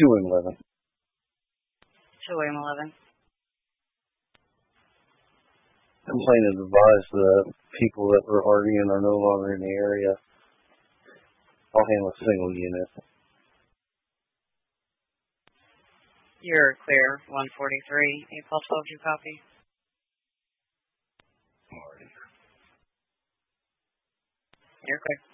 2 and 11. 2 and 11. Complaint has advised the people that were arguing are no longer in the area. I'll handle a single unit. You're clear, 143. 8-12, you copy? You're clear.